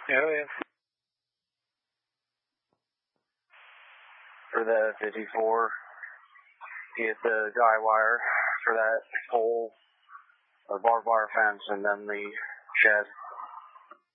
Oh, yeah. For the 54, get the guy wire for that pole or barbed wire fence and then the shed.